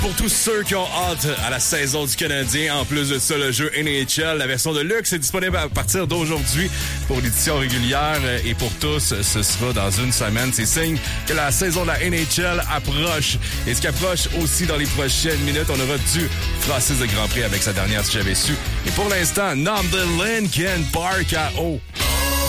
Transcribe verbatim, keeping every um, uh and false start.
Pour tous ceux qui ont hâte à la saison du Canadien, en plus de ça, le jeu N H L, la version de luxe est disponible à partir d'aujourd'hui pour l'édition régulière et pour tous, ce sera dans une semaine. C'est signe que la saison de la N H L approche. Et ce qui approche aussi dans les prochaines minutes, on aura du Francis de Grand Prix avec sa dernière Si j'avais su. Et pour l'instant, nom de Linkin Park à O.